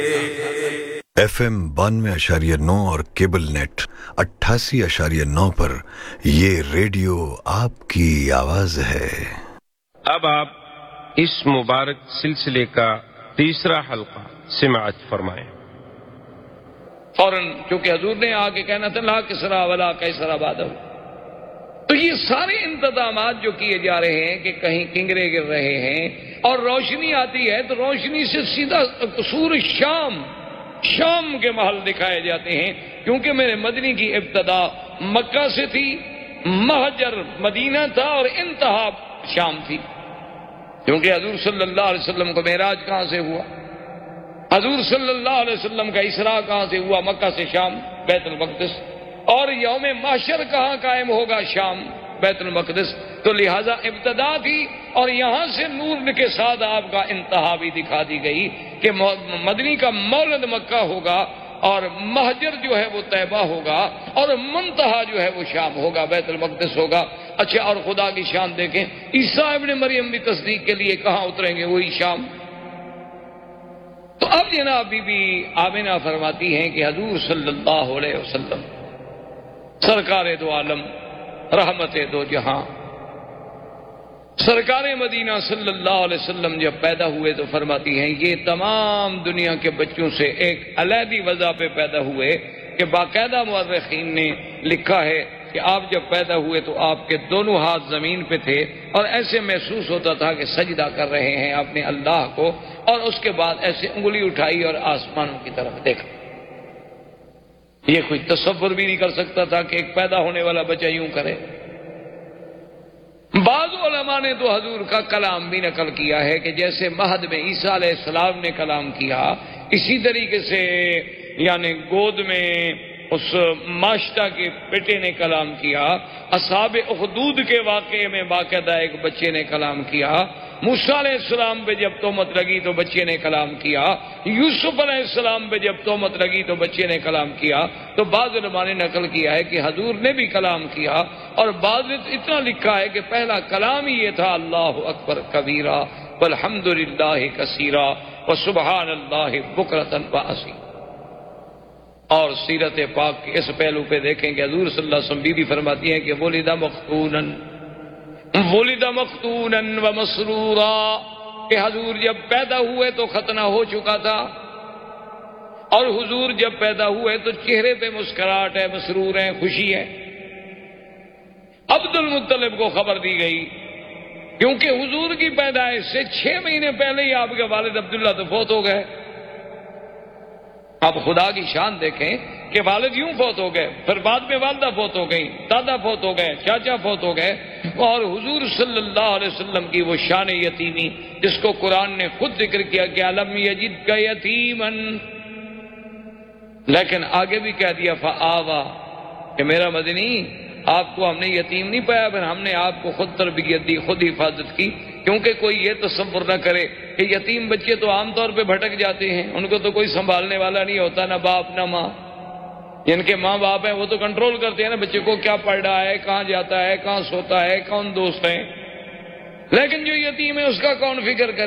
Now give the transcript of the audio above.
FM 92.9 और cable net 88.9 पर ये रेडियो आपकी आवाज है। अब आप इस मुबारक सिलसिले का तीसरा हल्का सिमाअत फरमाएं। फौरन क्योंकि हजूर ने आके कहना था ला किसरा वला कैसरा बादल, तो ये सारे इंतजामात जो किए जा रहे हैं कि कहीं किंगरे गिर रहे हैं और रोशनी आती है तो रोशनी से सीधा कसूर शाम के महल दिखाए जाते हैं, क्योंकि मेरे मदनी की इब्तदा मक्का से थी, महजर मदीना था और इंतहा शाम थी। क्योंकि हजूर सल्लल्लाहु अलैहि वसल्लम को मेराज कहां से हुआ, हजूर सल्लल्लाहु अलैहि वसल्लम का इसरा कहां से हुआ, मक्का से शाम बैतुल मक़दिस, और यौम महशर कहां कायम होगा, शाम बैतुल मक़दिस। तो लिहाजा इब्तदा थी और यहां से नूर के साथ आपका इंतहा भी दिखा दी गई कि मदनी का मौलद मक्का होगा और महजर जो है वो तैबा होगा और मुंतहा जो है वो शाम होगा, बैतुल मक़दिस होगा। अच्छा, और खुदा की शान देखें, ईसा इब्न मरियम भी तस्दीक के लिए कहां उतरेंगे, वही शाम। तो अब जनाब बीबी आमिना फरमाती हैं कि हजूर सल्लल्लाहु अलैहि वसल्लम सरकार दो आलम रहमत दो जहां सरकार मदीना सल्लल्लाहु अलैहि वसल्लम जब पैदा हुए तो फरमाती हैं ये तमाम दुनिया के बच्चों से एक अलहदी वजह पे पैदा हुए कि बाकायदा मुअर्रिखीन ने लिखा है कि आप जब पैदा हुए तो आपके दोनों हाथ जमीन पे थे और ऐसे महसूस होता था कि सजदा कर रहे हैं अपने अल्लाह को, और उसके बाद ऐसे उंगली उठाई और आसमानों की तरफ देखा। ये कोई तसव्वुर भी नहीं कर सकता था कि एक पैदा होने वाला बच्चा यूं करे। बाज़ उलमा ने तो हजूर का कलाम भी नकल किया है कि जैसे महद में ईसा अलैहिस्सलाम ने कलाम किया, इसी तरीके से यानी गोद में उस माश्ता के बेटे ने कलाम किया, असहाब उखदूद के वाक़े में बाकायदा एक बच्चे ने कलाम किया, मूसा अलैहिस्सलाम पे जब तोहमत लगी तो बच्चे ने कलाम किया, यूसुफ अलैहिस्सलाम पे जब तोहमत लगी तो बच्चे ने कलाम किया। तो बाज़ उलमा ने नकल किया है कि हजूर ने भी कलाम किया, और बाज़ ने इतना लिखा है कि पहला कलाम ही ये था अल्लाहु अकबर कबीरा वल्हम्दुलिल्लाहि कसीरा व सुबहानल्लाहि बुकरतन व असीला। और सीरत पाक के इस पहलू पे देखें कि हजूर सल्लल्लाहु अलैहि वसल्लम बीबी फरमाती हैं कि वुलिदा मख्तूनन व मसरूरा, कि हजूर जब पैदा हुए तो खतना हो चुका था, और हुजूर जब पैदा हुए तो चेहरे पे मुस्कुराहट है, मसरूर है, खुशी है। अब्दुल मुत्तलिब को खबर दी गई, क्योंकि हुजूर की पैदाइश से 6 महीने पहले ही आपके वालिद अब्दुल्ला तो फौत हो गए। अब खुदा की शान देखें कि वालिद यूं फौत हो गए, फिर बाद में वालदा फौत हो गई, दादा फौत हो गए, चाचा फौत हो गए, और हुजूर सल्लल्लाहु अलैहि वसल्लम की वो शान यतीमी जिसको कुरान ने खुद जिक्र किया कि अलम यजिदका यतीमन, लेकिन आगे भी कह दिया फआवा, कि मेरा मदनी आपको हमने यतीम नहीं पाया, फिर हमने आपको खुद तरबियत दी, खुद हिफाजत की। क्योंकि कोई ये तसव्वुर न करे कि यतीम बच्चे तो आमतौर पे भटक जाते हैं, उनको तो कोई संभालने वाला नहीं होता, ना बाप ना माँ। जिनके माँ बाप हैं वो तो कंट्रोल करते हैं ना बच्चे को, क्या पढ़ रहा है, कहाँ जाता है, कहाँ सोता है, कौन दोस्त है। लेकिन जो यतीम है उसका कौन फिक्र करे।